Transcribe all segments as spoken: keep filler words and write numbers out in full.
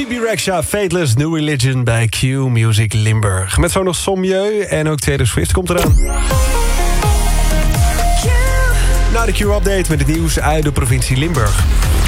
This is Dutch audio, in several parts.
Phoebe Rexha, Fateless, New Religion bij Q Music Limburg. Met zo nog Sommieu en ook Taylor Swift komt eraan. Na de Q-update met het nieuws uit de provincie Limburg.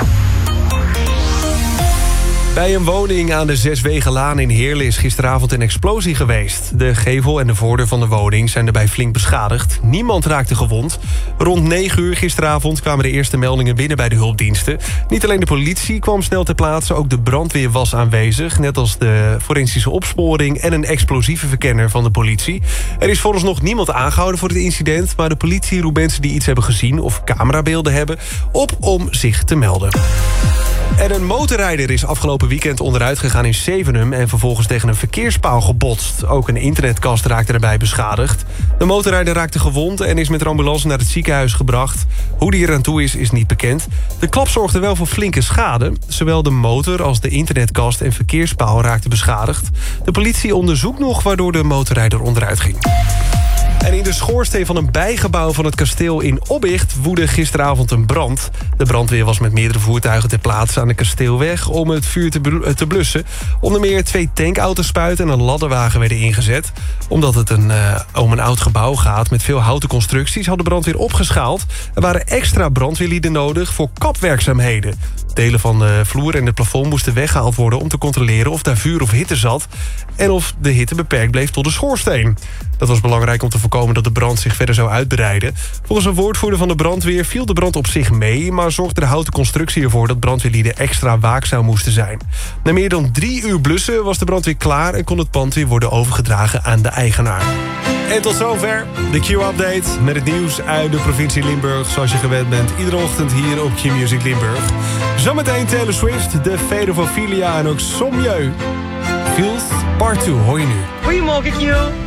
Bij een woning aan de Zeswegenlaan in Heerlen is gisteravond een explosie geweest. De gevel en de voordeur van de woning zijn erbij flink beschadigd. Niemand raakte gewond. Rond negen uur gisteravond kwamen de eerste meldingen binnen bij de hulpdiensten. Niet alleen de politie kwam snel ter plaatse, ook de brandweer was aanwezig. Net als de forensische opsporing en een explosieve verkenner van de politie. Er is vooralsnog niemand aangehouden voor het incident, maar de politie roept mensen die iets hebben gezien of camerabeelden hebben op om zich te melden. En een motorrijder is afgelopen weekend onderuit gegaan in Zevenum en vervolgens tegen een verkeerspaal gebotst. Ook een internetkast raakte erbij beschadigd. De motorrijder raakte gewond en is met de ambulance naar het ziekenhuis gebracht. Hoe die er aan toe is, is niet bekend. De klap zorgde wel voor flinke schade. Zowel de motor als de internetkast en verkeerspaal raakten beschadigd. De politie onderzoekt nog waardoor de motorrijder onderuit ging. En in de schoorsteen van een bijgebouw van het kasteel in Obbicht woedde gisteravond een brand. De brandweer was met meerdere voertuigen ter plaatse aan de kasteelweg om het vuur te blussen. Onder meer twee tankauto's-spuiten en een ladderwagen werden ingezet. Omdat het een, uh, om een oud gebouw gaat met veel houten constructies had de brandweer opgeschaald. Er waren extra brandweerlieden nodig voor kapwerkzaamheden. Delen van de vloer en het plafond moesten weggehaald worden om te controleren of daar vuur of hitte zat en of de hitte beperkt bleef tot de schoorsteen. Dat was belangrijk om te voorkomen dat de brand zich verder zou uitbreiden. Volgens een woordvoerder van de brandweer viel de brand op zich mee, maar zorgde de houten constructie ervoor dat brandweerlieden extra waakzaam moesten zijn. Na meer dan drie uur blussen was de brandweer klaar en kon het pand weer worden overgedragen aan de eigenaar. En tot zover de Q-update met het nieuws uit de provincie Limburg. Zoals je gewend bent, iedere ochtend hier op Q Music Limburg. Zometeen Taylor Swift, de Fade of Ophelia en ook Sommieu. Feels Part twee hoor je nu. Goedemorgen Q.